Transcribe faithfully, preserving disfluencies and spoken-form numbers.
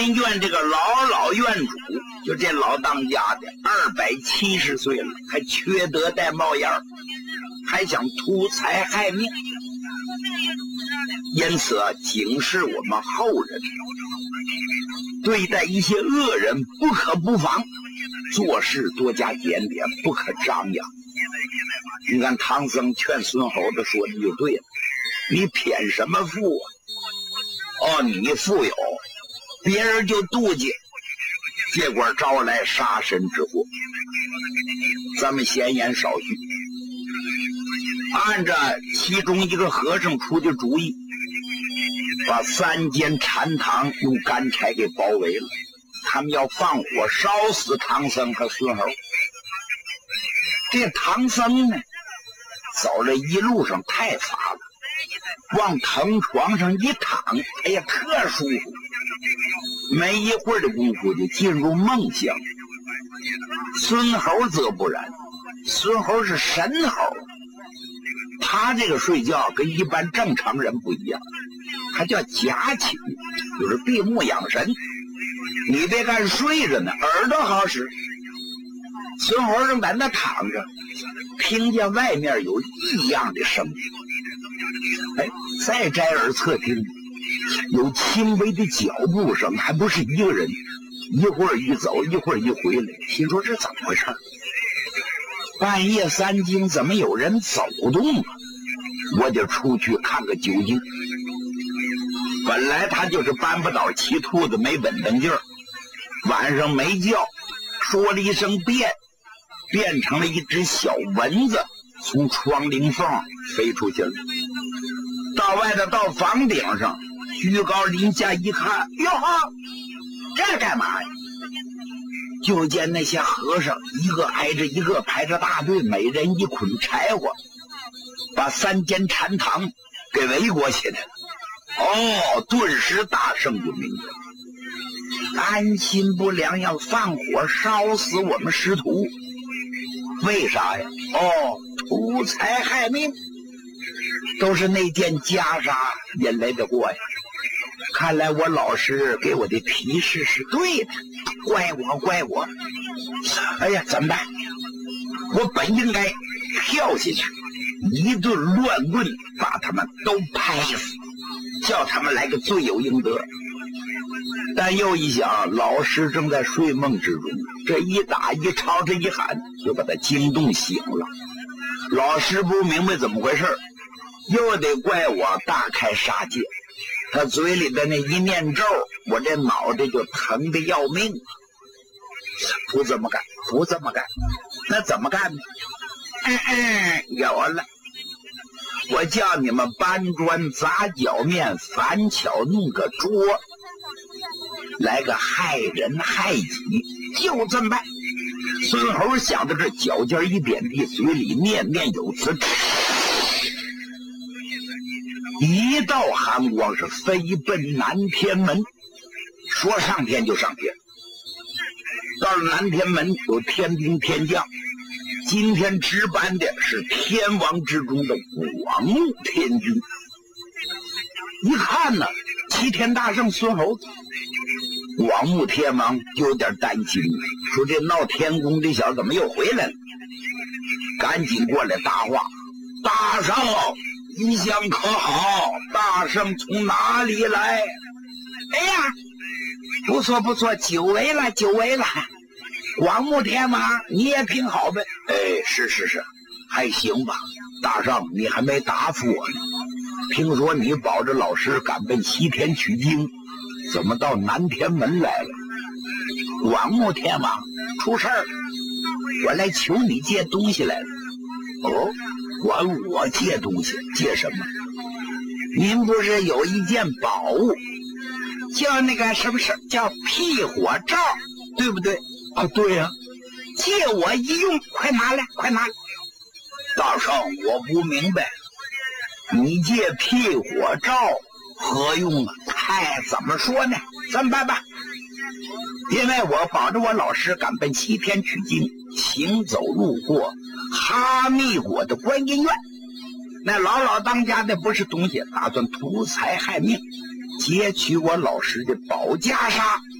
天院这个老老院主，就这老当家的，二百七十岁了，还缺德带冒烟，还想图财害命。因此啊，警示我们后人，对待一些恶人不可不防，做事多加检点，不可张扬。你看唐僧劝孙猴子说的就对了，你偏什么富啊？哦，你富有，别人就妒忌，结果招来杀身之祸。咱们闲言少叙，按照其中一个和尚出的主意，把三间禅堂用干柴给包围了，他们要放火烧死唐僧和孙猴。这唐僧呢，走了一路上太乏了，往藤床上一躺，哎呀，特舒服。没一会儿的功夫就进入梦乡。孙猴则不然，孙猴是神猴，他这个睡觉跟一般正常人不一样，他叫假寝，就是闭目养神。你别看睡着呢，耳朵好使。孙猴正在那躺着，听见外面有异样的声音，哎，再摘耳侧听，有轻微的脚步声，还不是一个人，一会儿一走，一会儿一回来，心说这怎么回事？半夜三更怎么有人走动啊？我就出去看个究竟。本来他就是搬不倒骑兔子，没稳当劲儿，晚上没觉，说了一声变，变成了一只小蚊子，从窗棂缝飞出去了。到外头到房顶上，居高临下一看，哟呵，这干嘛呀？就见那些和尚一个挨着一个排着大队，每人一捆柴火，把三间禅堂给围裹起来了。哦，顿时大圣就明白，安心不良要放火烧死我们师徒，为啥呀？哦，图财害命，都是那件袈裟引来的祸呀。看来我老师给我的提示是对的，怪我怪我。哎呀，怎么办？我本应该跳下去一顿乱棍把他们都拍死，叫他们来个罪有应得。但又一想，老师正在睡梦之中，这一打一吵这一喊，就把他惊动醒了。老师不明白怎么回事，又得怪我大开杀戒。他嘴里的那一念咒，我这脑袋就疼得要命。不这么干，不这么干，那怎么干呢？嗯嗯，有了，我叫你们搬砖砸脚面，反巧弄个桌，来个害人害己，就这么办。孙猴想到这，脚尖一点地，嘴里念念有词，一道寒光是飞奔南天门，说上天就上天。到了南天门，有天兵天将，今天值班的是天王之中的广目天君。一看呢，齐天大圣孙猴子，广目天王就有点担心，说这闹天宫这小子怎么又回来了？赶紧过来搭话：大圣，一向可好？大圣从哪里来？哎呀，不错不错，久违了久违了。广目天王，你也挺好呗。哎，是是是，还行吧。大圣，你还没答复我呢。听说你保着老师赶奔西天取经，怎么到南天门来了？广目天王，出事儿了，我来求你借东西来了。哦，管我借东西？借什么？您不是有一件宝物，叫那个什么事，叫辟火罩，对不对？啊，对呀、啊，借我一用，快拿来，快拿来！大圣，我不明白，你借辟火罩何用啊？哎，怎么说呢？这么办吧，因为我保着我老师赶奔西天取经，行走路过哈密果的观音院，那老老当家的不是东西，打算图财害命，劫取我老师的宝袈裟。